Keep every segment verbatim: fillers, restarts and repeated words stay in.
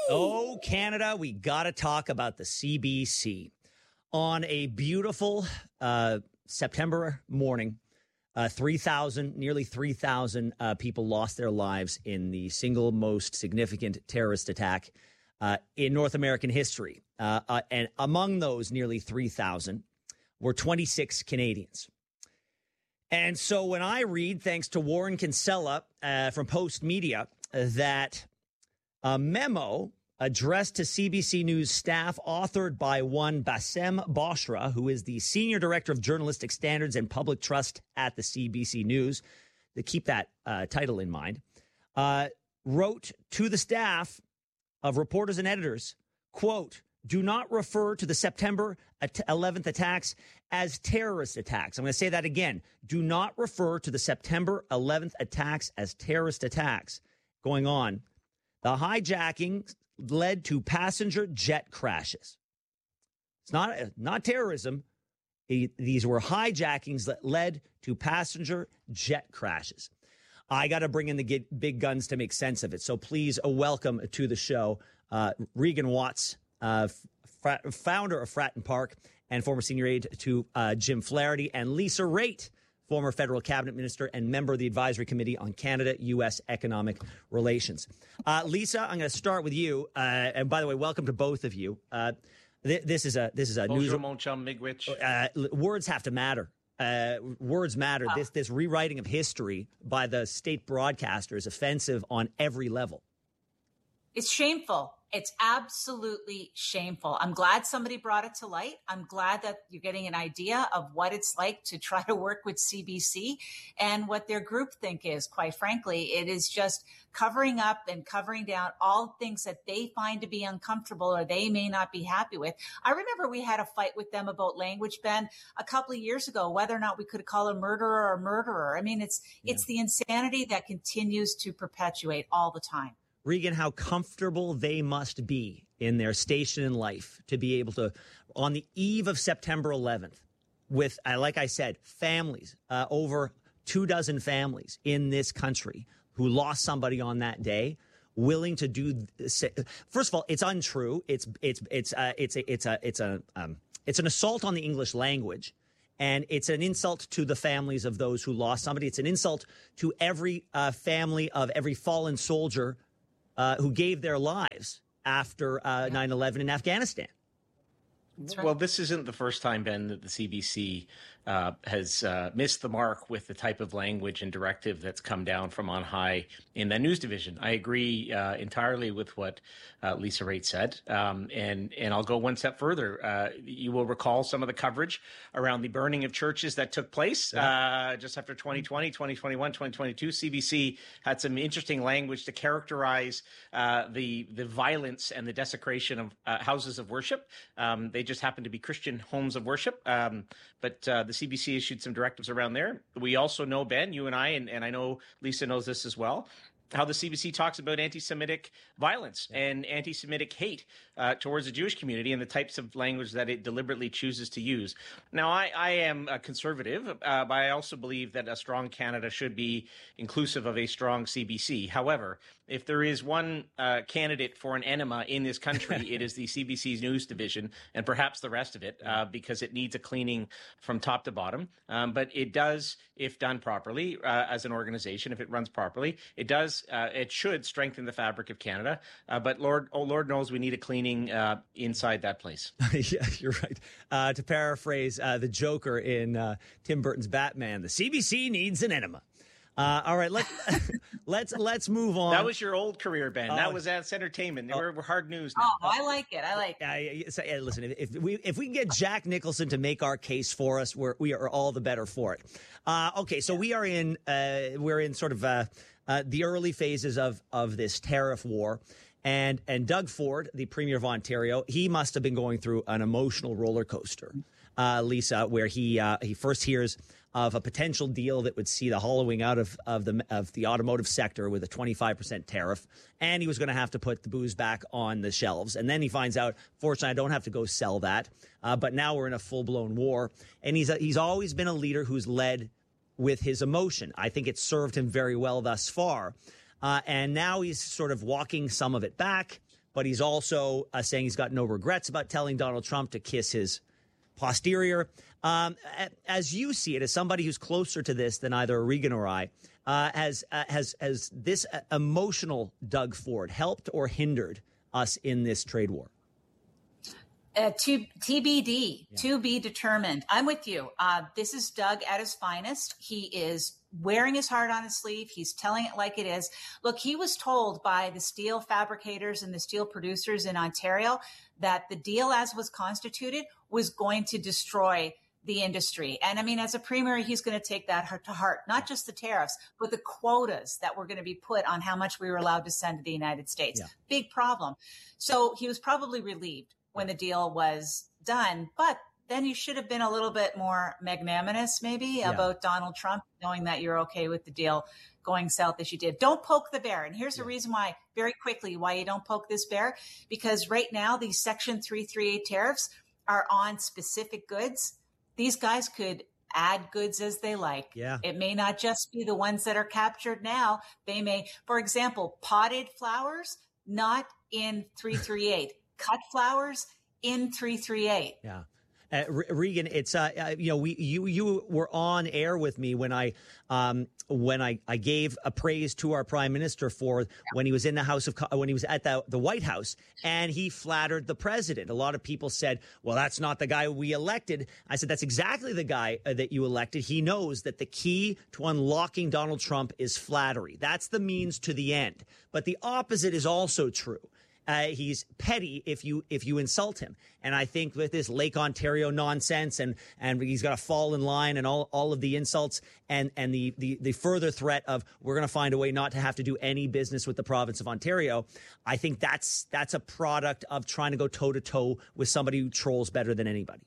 Oh, Canada, we got to talk about the C B C. On a beautiful uh, September morning, uh, three thousand, nearly three thousand uh, people lost their lives in the single most significant terrorist attack uh, in North American history. Uh, uh, and among those nearly three thousand were twenty-six Canadians. And so when I read, thanks to Warren Kinsella uh, from Post Media, uh, that a memo addressed to C B C News staff authored by one Bassem Boshra, who is the Senior Director of Journalistic Standards and Public Trust at the C B C News, to keep that uh, title in mind, uh, wrote to the staff of reporters and editors, quote, do not refer to the September eleventh attacks as terrorist attacks. I'm going to say that again. Do not refer to the September eleventh attacks as terrorist attacks. Going on, the hijacking led to passenger jet crashes. It's not, not terrorism. These were hijackings that led to passenger jet crashes. I got to bring in the big guns to make sense of it. So please, a welcome to the show, uh, Regan Watts, uh, frat, founder of Fratton Park and former senior aide to uh, Jim Flaherty, and Lisa Raitt, former federal cabinet minister and member of the Advisory Committee on Canada-U S Economic Relations. Uh, Lisa, I'm going to start with you. Uh, and by the way, welcome to both of you. Uh, th- this is a this is a Bonjour, news. mon chum, Migwich. Uh, words have to matter. Uh, words matter. Wow. This this rewriting of history by the state broadcaster is offensive on every level. It's shameful. It's absolutely shameful. I'm glad somebody brought it to light. I'm glad that you're getting an idea of what it's like to try to work with C B C and what their groupthink is. Quite frankly, it is just covering up and covering down all things that they find to be uncomfortable or they may not be happy with. I remember we had a fight with them about language, Ben, a couple of years ago, whether or not we could call a murderer a murderer. I mean, it's yeah. it's the insanity that continues to perpetuate all the time. Regan, how comfortable they must be in their station in life to be able to, on the eve of September eleventh, with, uh, like I said, families, uh, over two dozen families in this country who lost somebody on that day, willing to do. First of all, it's untrue. It's it's it's uh, it's a, it's a it's a um, it's an assault on the English language. And it's an insult to the families of those who lost somebody. It's an insult to every uh, family of every fallen soldier Uh, who gave their lives after uh, nine eleven in Afghanistan. Right. Well, this isn't the first time, Ben, that the C B C uh, has uh, missed the mark with the type of language and directive that's come down from on high in the news division. I agree uh, entirely with what uh, Lisa Raitt said. Um, and, and I'll go one step further. Uh, you will recall some of the coverage around the burning of churches that took place yeah. uh, just after twenty twenty, twenty twenty-one, twenty twenty-two. C B C had some interesting language to characterize uh, the, the violence and the desecration of uh, houses of worship. Um, they just happen to be Christian homes of worship. Um, but uh, the C B C issued some directives around there. We also know, Ben, you and I, and, and I know Lisa knows this as well, how the C B C talks about anti-Semitic violence yeah. and anti-Semitic hate uh, towards the Jewish community and the types of language that it deliberately chooses to use. Now, I, I am a conservative, uh, but I also believe that a strong Canada should be inclusive of a strong C B C. However, if there is one uh, candidate for an enema in this country, it is the C B C's news division and perhaps the rest of it, uh, because it needs a cleaning from top to bottom. Um, but it does, if done properly, uh, as an organization, if it runs properly, it does, uh, it should strengthen the fabric of Canada. Uh, but Lord, oh Lord knows we need a cleaning uh, inside that place. Yeah, you're right. Uh, to paraphrase uh, the Joker in uh, Tim Burton's Batman, the C B C needs an enema. Uh, all right, let's let's let's move on. That was your old career, Ben. Oh, that was That's Entertainment. Oh, we're, we're hard news now. Oh, I like it. I like it. Uh, so, yeah, listen, if, if we if we can get Jack Nicholson to make our case for us, we're we are all the better for it. Uh, okay, so we are in uh, we're in sort of uh, uh, the early phases of of this tariff war. And and Doug Ford, the Premier of Ontario, he must have been going through an emotional roller coaster, uh, Lisa, where he uh, he first hears of a potential deal that would see the hollowing out of, of the of the automotive sector with a twenty-five percent tariff, and he was going to have to put the booze back on the shelves. And then he finds out, fortunately, I don't have to go sell that. Uh, but now we're in a full-blown war. And he's a, he's always been a leader who's led with his emotion. I think it's served him very well thus far. Uh, and now he's sort of walking some of it back. but he's also uh, saying he's got no regrets about telling Donald Trump to kiss his posterior. Um, as you see it, as somebody who's closer to this than either Regan or I, uh, has uh, has has this emotional Doug Ford helped or hindered us in this trade war? Uh, to, T B D, yeah. To be determined. I'm with you. Uh, this is Doug at his finest. He is wearing his heart on his sleeve. He's telling it like it is. Look, he was told by the steel fabricators and the steel producers in Ontario that the deal as was constituted was going to destroy the industry. And I mean, as a premier, he's going to take that to heart, not just the tariffs, but the quotas that were going to be put on how much we were allowed to send to the United States. Yeah. Big problem. So he was probably relieved when the deal was done, but then you should have been a little bit more magnanimous maybe yeah. about Donald Trump, knowing that you're okay with the deal going south as you did. Don't poke the bear. And here's yeah. the reason why, very quickly, why you don't poke this bear, because right now these Section three thirty-eight tariffs are on specific goods. These guys could add goods as they like. Yeah. It may not just be the ones that are captured now. They may, for example, potted flowers, not in three thirty-eight. Cut flowers in three thirty-eight. Yeah. Uh, Regan, it's, uh, uh, you know, we, you, you were on air with me when I, um, when I, I gave a praise to our prime minister for yeah. when he was in the House of, when he was at the, the White House and he flattered the president. A lot of people said, well, that's not the guy we elected. I said, that's exactly the guy uh, that you elected. He knows that the key to unlocking Donald Trump is flattery. That's the means to the end. But the opposite is also true. Uh, he's petty if you if you insult him. And I think with this Lake Ontario nonsense and and he's got to fall in line and all, all of the insults and, and the, the, the further threat of we're going to find a way not to have to do any business with the province of Ontario, I think that's that's a product of trying to go toe-to-toe with somebody who trolls better than anybody.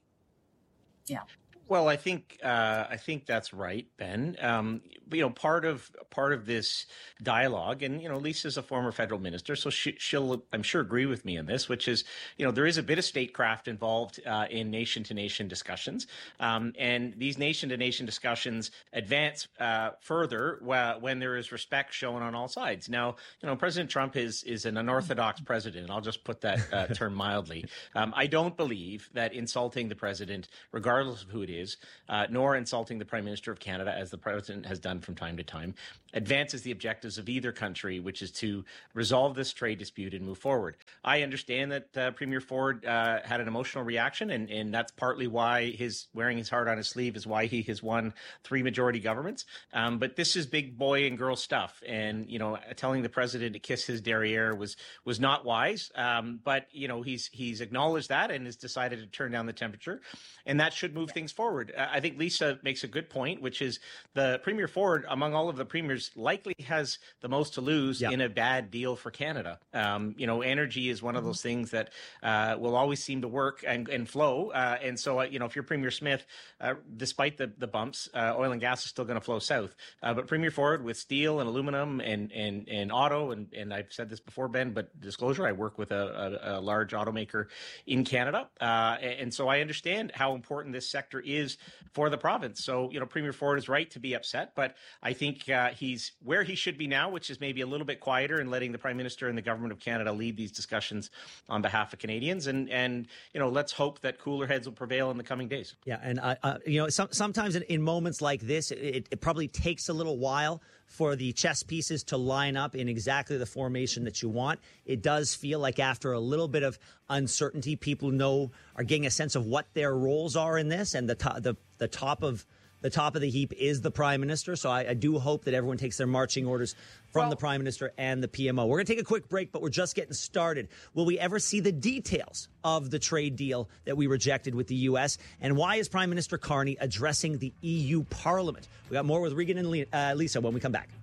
Yeah. Well, I think uh, I think that's right, Ben. Um, you know, part of part of this dialogue, and you know, Lisa's a former federal minister, so she, she'll, I'm sure, agree with me in this, which is, you know, there is a bit of statecraft involved uh, in nation-to-nation discussions, um, and these nation-to-nation discussions advance uh, further when there is respect shown on all sides. Now, you know, President Trump is is an unorthodox president. I'll just put that uh, term mildly. Um, I don't believe that insulting the president, regardless of who it is, Is, uh, nor insulting the Prime Minister of Canada, as the President has done from time to time, advances the objectives of either country, which is to resolve this trade dispute and move forward. I understand that uh, Premier Ford uh, had an emotional reaction, and, and that's partly why his wearing his heart on his sleeve is why he has won three majority governments. Um, but this is big boy and girl stuff, and you know, telling the President to kiss his derriere was was not wise. Um, but you know, he's he's acknowledged that and has decided to turn down the temperature, and that should move things forward. I think Lisa makes a good point, which is the Premier Ford, among all of the premiers, likely has the most to lose yeah. in a bad deal for Canada. Um, you know, energy is one of those things that uh, will always seem to work and, and flow. Uh, and so, uh, you know, if you're Premier Smith, uh, despite the, the bumps, uh, oil and gas is still going to flow south. Uh, but Premier Ford with steel and aluminum and and, and auto, and, and I've said this before, Ben, but disclosure, I work with a, a, a large automaker in Canada. Uh, and so I understand how important this sector is for the province. So, you know, Premier Ford is right to be upset, but I think uh, he's where he should be now, which is maybe a little bit quieter and letting the Prime Minister and the Government of Canada lead these discussions on behalf of Canadians. And, and you know, let's hope that cooler heads will prevail in the coming days. Yeah. And, uh, uh, you know, some, sometimes in, in moments like this, it, it probably takes a little while for the chess pieces to line up in exactly the formation that you want. It does feel like after a little bit of uncertainty, people know are getting a sense of what their roles are in this, and the to- the the top of the top of the heap is the Prime Minister. So I, I do hope that everyone takes their marching orders from well, the Prime Minister and the P M O. We're going to take a quick break, but we're just getting started. Will we ever see the details of the trade deal that we rejected with the U S? And why is Prime Minister Carney addressing the E U Parliament? We got more with Regan and uh, Lisa when we come back.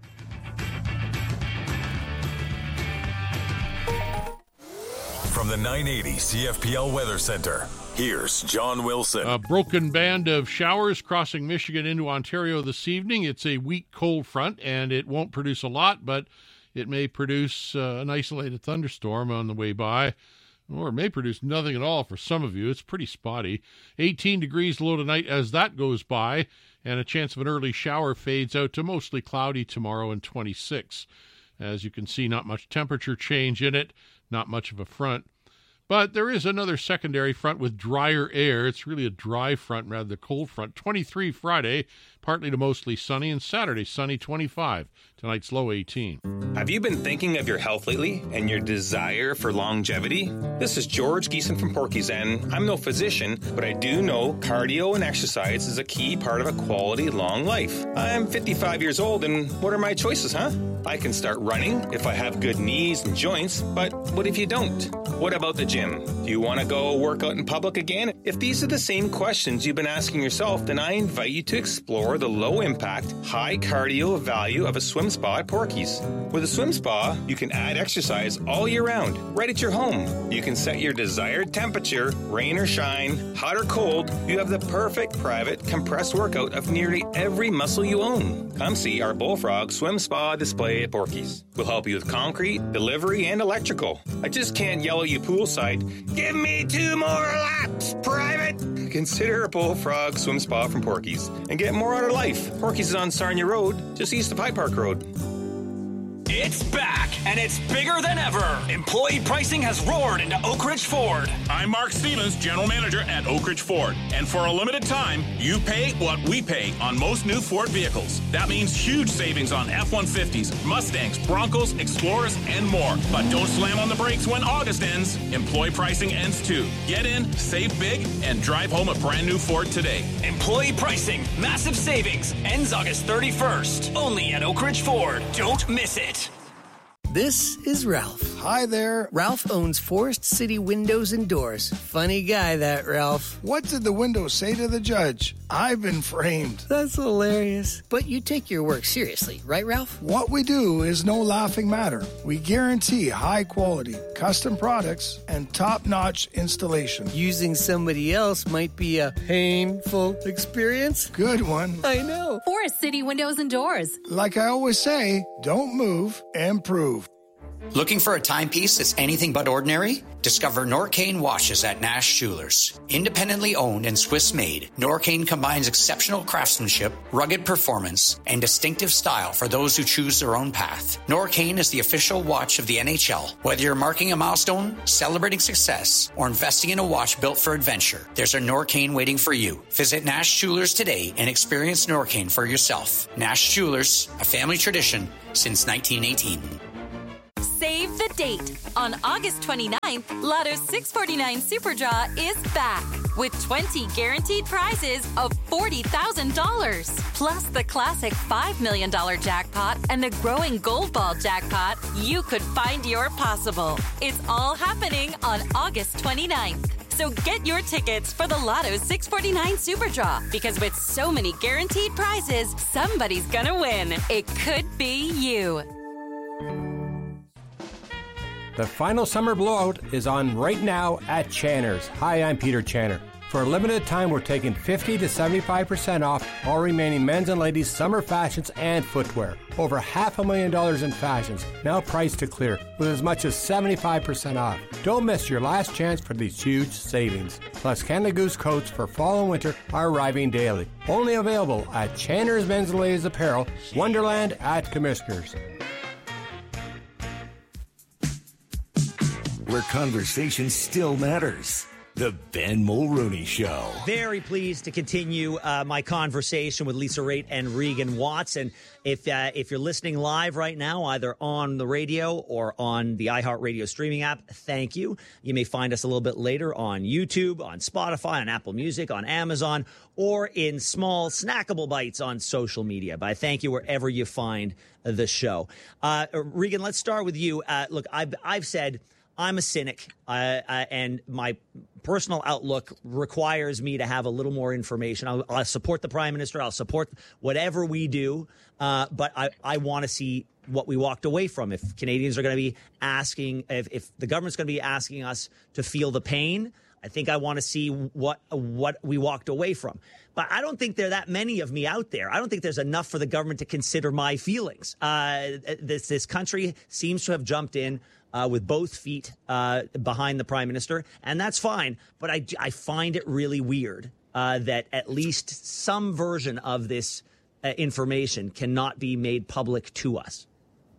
From the nine eighty C F P L Weather Center, here's John Wilson. A broken band of showers crossing Michigan into Ontario this evening. It's a weak cold front, and it won't produce a lot, but it may produce uh, an isolated thunderstorm on the way by, or it may produce nothing at all for some of you. It's pretty spotty. eighteen degrees low tonight as that goes by, and a chance of an early shower fades out to mostly cloudy tomorrow and twenty-six. As you can see, not much temperature change in it, not much of a front. But there is another secondary front with drier air. It's really a dry front rather than a cold front. twenty-three Friday, partly to mostly sunny, and Saturday sunny, twenty-five. Tonight's low eighteen. Have you been thinking of your health lately and your desire for longevity? This is George Geeson from Porky's, and I'm no physician, but I do know cardio and exercise is a key part of a quality long life. I'm fifty-five years old, and what are my choices, huh? I can start running if I have good knees and joints, but what if you don't? What about the gym? Do you want to go work out in public again? If these are the same questions you've been asking yourself, then I invite you to explore the low-impact, high-cardio value of a swim spa at Porky's. With a swim spa, you can add exercise all year round, right at your home. You can set your desired temperature, rain or shine, hot or cold. You have the perfect private compressed workout of nearly every muscle you own. Come see our Bullfrog Swim Spa display at Porky's. We'll help you with concrete, delivery, and electrical. I just can't yell at you poolside, "Give me two more laps, private!" Consider a Bullfrog Swim Spa from Porky's and get more out of life. Porky's is on Sarnia Road, just east of High Park Road. It's back, and it's bigger than ever. Employee pricing has roared into Oak Ridge Ford. I'm Mark Stevens, General Manager at Oak Ridge Ford. And for a limited time, you pay what we pay on most new Ford vehicles. That means huge savings on F one fifties, Mustangs, Broncos, Explorers, and more. But don't slam on the brakes when August ends. Employee pricing ends too. Get in, save big, and drive home a brand new Ford today. Employee pricing, massive savings, ends August thirty-first. Only at Oak Ridge Ford. Don't miss it. This is Ralph. Hi there. Ralph owns Forest City Windows and Doors. Funny guy, that Ralph. What did the window say to the judge? I've been framed. That's hilarious. But you take your work seriously, right, Ralph? What we do is no laughing matter. We guarantee high quality, custom products, and top-notch installation. Using somebody else might be a painful experience. Good one. I know. Forest City Windows and Doors. Like I always say, don't move, improve. Looking for a timepiece that's anything but ordinary? Discover Norcane watches at Nash Jewelers. Independently owned and Swiss-made, Norcane combines exceptional craftsmanship, rugged performance, and distinctive style for those who choose their own path. Norcane is the official watch of the N H L. Whether you're marking a milestone, celebrating success, or investing in a watch built for adventure, there's a Norcane waiting for you. Visit Nash Jewelers today and experience Norcane for yourself. Nash Jewelers, a family tradition since nineteen eighteen. Save the date. On August twenty-ninth, Lotto six forty-nine Super Draw is back with twenty guaranteed prizes of forty thousand dollars. Plus the classic five million dollars jackpot and the growing Gold Ball jackpot. You could find your possible. It's all happening on August twenty-ninth. So get your tickets for the Lotto six forty-nine Super Draw, because with so many guaranteed prizes, somebody's gonna win. It could be you. The final summer blowout is on right now at Channer's. Hi, I'm Peter Channer. For a limited time, we're taking fifty to seventy-five percent off all remaining men's and ladies' summer fashions and footwear. Over half a million dollars in fashions, now priced to clear, with as much as seventy-five percent off. Don't miss your last chance for these huge savings. Plus, Canada Goose coats for fall and winter are arriving daily. Only available at Channer's Men's and Ladies Apparel, Wonderland at Commissioners. Where conversation still matters. The Ben Mulroney Show. Very pleased to continue uh, my conversation with Lisa Raitt and Regan Watts. And if uh, if you're listening live right now, either on the radio or on the iHeartRadio streaming app, thank you. You may find us a little bit later on YouTube, on Spotify, on Apple Music, on Amazon, or in small snackable bites on social media. But I thank you wherever you find the show. Uh, Regan, let's start with you. Uh, look, I've I've said I'm a cynic, uh, uh, and my personal outlook requires me to have a little more information. I'll, I'll support the Prime Minister. I'll support whatever we do, uh, but I, I want to see what we walked away from. If Canadians are going to be asking, if, if the government's going to be asking us to feel the pain, I think I want to see what what we walked away from. But I don't think there are that many of me out there. I don't think there's enough for the government to consider my feelings. Uh, this this country seems to have jumped in Uh, with both feet uh, behind the Prime Minister, and that's fine. But I, I find it really weird uh, that at least some version of this uh, information cannot be made public to us.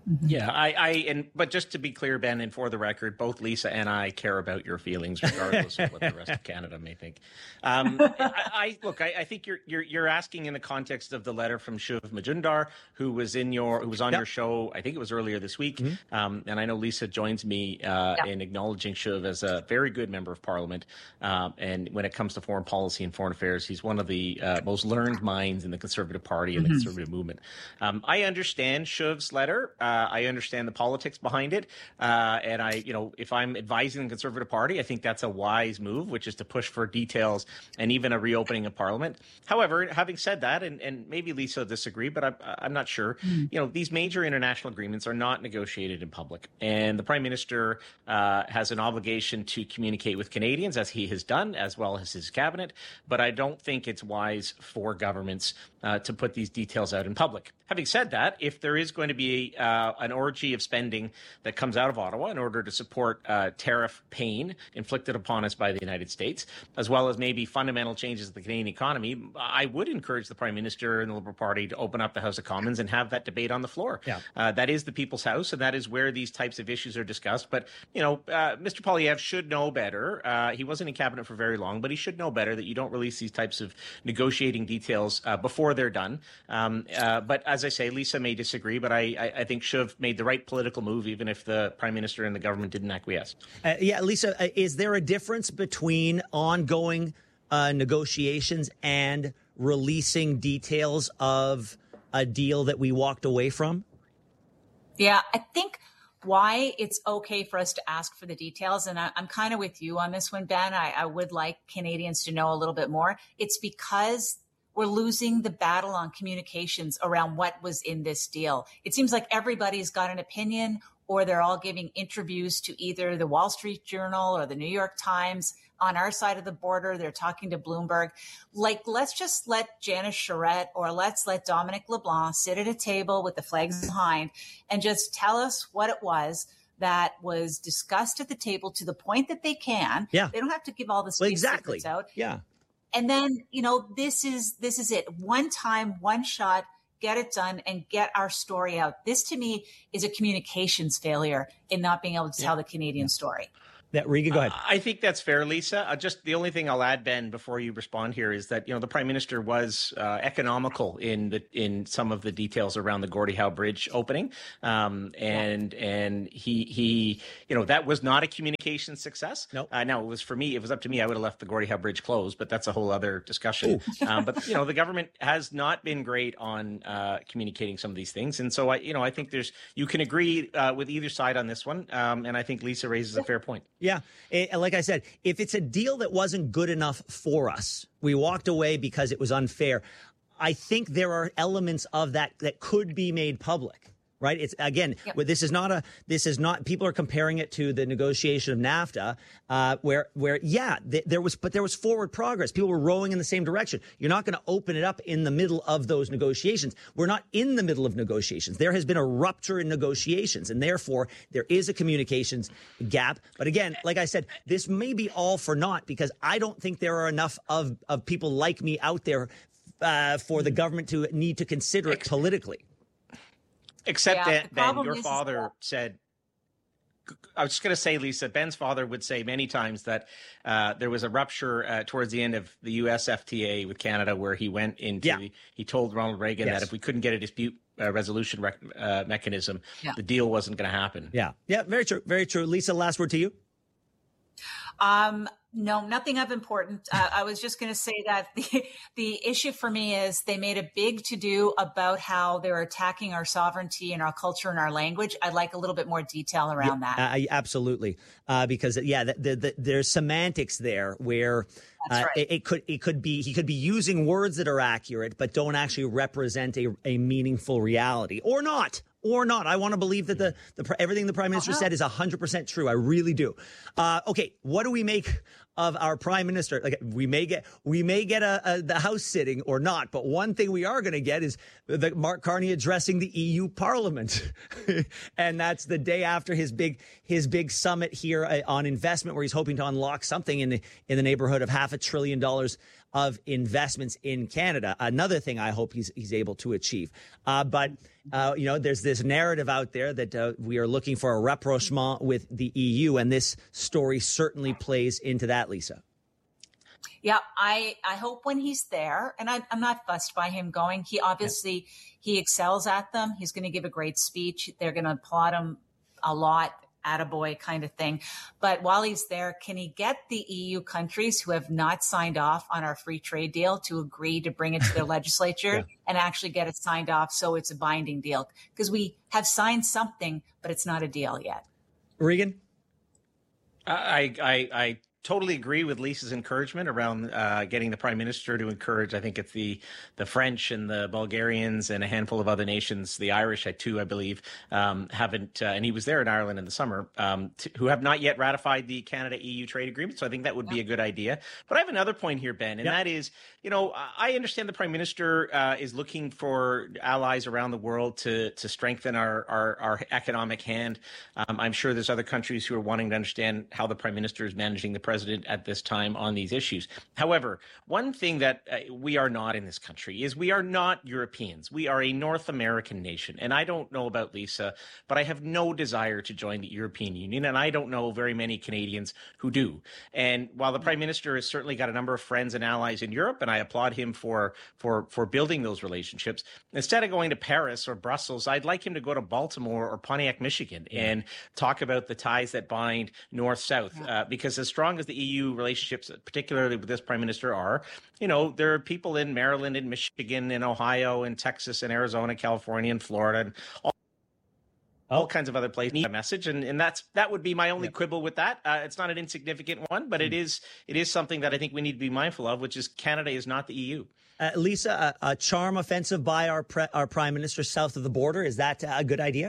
Yeah, I, I, and but just to be clear, Ben, and for the record, both Lisa and I care about your feelings, regardless of what the rest of Canada may think. Um, I, I look, I, I think you're you're you're asking in the context of the letter from Shiv Majumdar, who was in your who was on yep. your show. I think it was earlier this week, mm-hmm. um, and I know Lisa joins me uh, yep. in acknowledging Shiv as a very good member of Parliament. Um, and when it comes to foreign policy and foreign affairs, he's one of the uh, most learned minds in the Conservative Party and mm-hmm. the Conservative movement. Um, I understand Shiv's letter. Uh, I understand the politics behind it. Uh, and I, you know, if I'm advising the Conservative Party, I think that's a wise move, which is to push for details and even a reopening of Parliament. However, having said that, and, and maybe Lisa will disagree, but I'm, I'm not sure, mm. you know, these major international agreements are not negotiated in public. And the Prime Minister uh, has an obligation to communicate with Canadians, as he has done, as well as his cabinet. But I don't think it's wise for governments uh, to put these details out in public. Having said that, if there is going to be uh, an orgy of spending that comes out of Ottawa in order to support uh, tariff pain inflicted upon us by the United States, as well as maybe fundamental changes in the Canadian economy, I would encourage the Prime Minister and the Liberal Party to open up the House of Commons and have that debate on the floor. Yeah. Uh, that is the People's House, and that is where these types of issues are discussed. But, you know, uh, Mister Poilievre should know better. Uh, he wasn't in cabinet for very long, but he should know better that you don't release these types of negotiating details uh, before they're done. Um, uh, but as I say, Lisa may disagree, but I, I, I think Shiv made the right political move, even if the Prime Minister and the government didn't acquiesce. Uh, yeah, Lisa, uh, is there a difference between ongoing uh, negotiations and releasing details of a deal that we walked away from? Yeah, I think why it's okay for us to ask for the details, and I, I'm kind of with you on this one, Ben. I, I would like Canadians to know a little bit more. It's because we're losing the battle on communications around what was in this deal. It seems like everybody's got an opinion, or they're all giving interviews to either the Wall Street Journal or the New York Times. On our side of the border, they're talking to Bloomberg. Like, let's just let Janice Charette or let's let Dominic LeBlanc sit at a table with the flags behind and just tell us what it was that was discussed at the table to the point that they can. Yeah. They don't have to give all the space well, exactly. secrets out. Yeah. And then, you know, this is this is it. One time, one shot, get it done and get our story out. This, to me, is a communications failure in not being able to yeah. tell the Canadian story. That Riga, go ahead. Uh, I think that's fair, Lisa. Uh, just the only thing I'll add, Ben, before you respond here, is that you know the Prime Minister was uh, economical in the in some of the details around the Gordie Howe Bridge opening, um, and yeah. and he he you know that was not a communication success. No, nope. uh, now it was for me. It was up to me. I would have left the Gordie Howe Bridge closed, but that's a whole other discussion. um, but you know the government has not been great on uh, communicating some of these things, and so I you know I think there's you can agree uh, with either side on this one, um, and I think Lisa raises a fair point. Yeah. It, like I said, if it's a deal that wasn't good enough for us, we walked away because it was unfair. I think there are elements of that that could be made public. Right. It's again, yep. this is not a this is not people are comparing it to the negotiation of NAFTA, uh, where where, yeah, th- there was but there was forward progress. People were rowing in the same direction. You're not going to open it up in the middle of those negotiations. We're not in the middle of negotiations. There has been a rupture in negotiations, and therefore there is a communications gap. But again, like I said, this may be all for naught because I don't think there are enough of, of people like me out there uh, for the government to need to consider it politically. Except yeah, that Ben, your father that- said, I was just going to say, Lisa, Ben's father would say many times that uh, there was a rupture uh, towards the end of the U S F T A with Canada where he went into, yeah. the, he told Ronald Reagan yes. that if we couldn't get a dispute uh, resolution rec- uh, mechanism, yeah. the deal wasn't going to happen. Yeah. Yeah. Very true. Very true. Lisa, last word to you. Um, no, nothing of importance. Uh, I was just going to say that the the issue for me is they made a big to-do about how they're attacking our sovereignty and our culture and our language. I'd like a little bit more detail around yeah, that. Uh, absolutely. Uh, because, yeah, the, the, the, there's semantics there where uh, right. it, it could it could be he could be using words that are accurate but don't actually represent a, a meaningful reality or not. Or not. I want to believe that the, the everything the Prime Minister uh-huh. said is one hundred percent true. I really do. Uh, okay, what do we make of our prime minister. Like we may get, we may get a, a the House sitting or not, but one thing we are going to get is the Mark Carney addressing the E U Parliament, and that's the day after his big his big summit here on investment, where he's hoping to unlock something in the in the neighborhood of half a trillion dollars of investments in Canada. Another thing I hope he's he's able to achieve. Uh, but, uh, you know, there's this narrative out there that uh, we are looking for a rapprochement with the E U, and this story certainly plays into that, Lisa. Yeah, I, I hope when he's there, and I, I'm not fussed by him going. He obviously, yeah. he excels at them. He's going to give a great speech. They're going to applaud him a lot. Attaboy kind of thing. But while he's there, can he get the E U countries who have not signed off on our free trade deal to agree to bring it to their legislature yeah. and actually get it signed off so it's a binding deal? Because we have signed something, but it's not a deal yet. Regan? I, I, I totally agree with Lisa's encouragement around uh, getting the prime minister to encourage. I think it's the the French and the Bulgarians and a handful of other nations, the Irish too, I believe, um, haven't, uh, and he was there in Ireland in the summer, um, t- who have not yet ratified the Canada-E U trade agreement. So I think that would yeah. be a good idea. But I have another point here, Ben, and yep. that is, you know, I understand the prime minister uh, is looking for allies around the world to to strengthen our our, our economic hand. Um, I'm sure there's other countries who are wanting to understand how the prime minister is managing the president at this time on these issues. However, one thing that uh, we are not in this country is we are not Europeans. We are a North American nation. And I don't know about Lisa, but I have no desire to join the European Union. And I don't know very many Canadians who do. And while the prime minister has certainly got a number of friends and allies in Europe, and I applaud him for, for, for building those relationships, instead of going to Paris or Brussels, I'd like him to go to Baltimore or Pontiac, Michigan, yeah. and talk about the ties that bind North-South. Yeah. Uh, because as strong as the E U relationships, particularly with this prime minister, are, you know, there are people in Maryland and Michigan and Ohio and Texas and Arizona, California and Florida and all, all kinds of other places need a message. And, and that's that would be my only yep. quibble with that. Uh, it's not an insignificant one, but it is it is something that I think we need to be mindful of, which is Canada is not the E U. Uh, Lisa, a, a charm offensive by our pre- our prime minister south of the border, is that a good idea?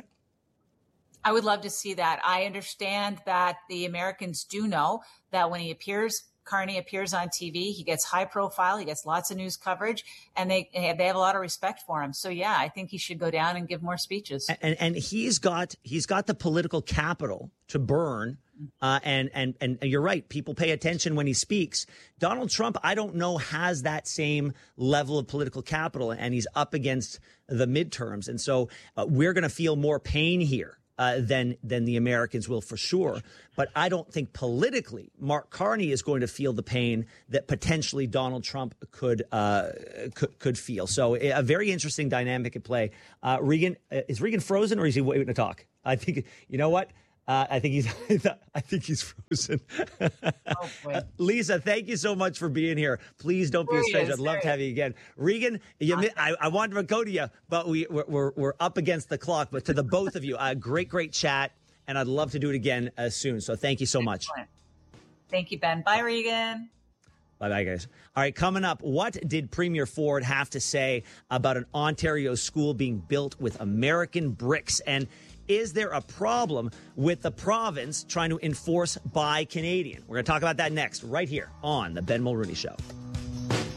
I would love to see that. I understand that the Americans do know that when he appears, Carney appears on T V, he gets high profile, he gets lots of news coverage, and they they have a lot of respect for him. So yeah, I think he should go down and give more speeches. And and he's got he's got the political capital to burn. Uh, and, and, and you're right. People pay attention when he speaks. Donald Trump, I don't know, has that same level of political capital, and he's up against the midterms. And so uh, we're going to feel more pain here uh, than than the Americans will, for sure. But I don't think politically Mark Carney is going to feel the pain that potentially Donald Trump could uh, could, could feel. So a very interesting dynamic at play. Uh, Regan, uh, is Regan frozen, or is he waiting to talk? I think, you know what? Uh, I think he's. I think he's frozen. Oh, uh, Lisa, thank you so much for being here. Please don't be a stranger. I'd love to have you again. Regan, you, I, I wanted to go to you, but we we're, we're we're up against the clock. But to the both of you, uh, great great chat, and I'd love to do it again uh, soon. So thank you so much. Thank you, Ben. Bye, Regan. Bye bye, guys. All right, coming up, what did Premier Ford have to say about an Ontario school being built with American bricks? And is there a problem with the province trying to enforce Buy Canadian? We're going to talk about that next, right here on The Ben Mulrooney Show.